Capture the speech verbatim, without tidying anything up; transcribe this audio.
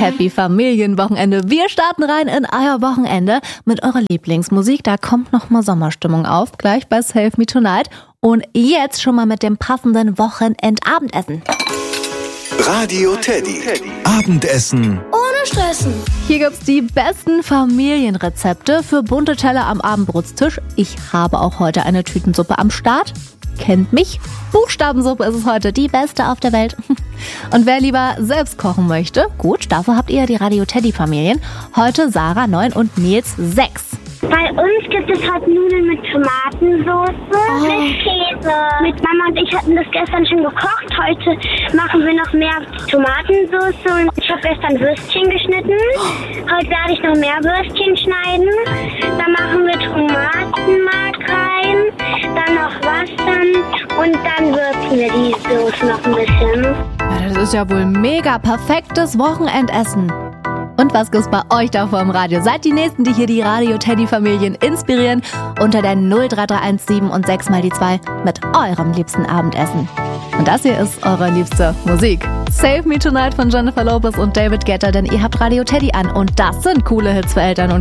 Happy Familienwochenende. Wir starten rein in euer Wochenende mit eurer Lieblingsmusik. Da kommt nochmal Sommerstimmung auf, gleich bei Save Me Tonight. Und jetzt schon mal mit dem passenden Wochenendabendessen. Radio Teddy. Abendessen ohne Stressen. Hier gibt's die besten Familienrezepte für bunte Teller am Abendbrotstisch. Ich habe auch heute eine Tütensuppe am Start. Kennt mich? Buchstabensuppe ist es heute, die beste auf der Welt. Und wer lieber selbst kochen möchte, gut, dafür habt ihr die Radio Teddy Familien. Heute Sarah neun und Nils sechs. Bei uns gibt es heute Nudeln mit Tomatensauce, oh. mit Käse. Mit Mama und ich hatten das gestern schon gekocht. Heute machen wir noch mehr Tomatensauce und ich habe gestern Würstchen geschnitten. Heute werde ich noch mehr Würstchen schneiden. Dann machen wir Tomatenmark rein, dann noch Wasser und dann würzen wir die Soße noch ein bisschen. Ja, das ist ja wohl mega perfektes Wochenendessen. Und was gibt's bei euch da vor im Radio? Seid die Nächsten, die hier die Radio-Teddy-Familien inspirieren. Unter der null drei drei eins sieben und sechs mal die zwei mit eurem liebsten Abendessen. Und das hier ist eure liebste Musik. Save Me Tonight von Jennifer Lopez und David Guetta, denn ihr habt Radio Teddy an. Und das sind coole Hits für Eltern und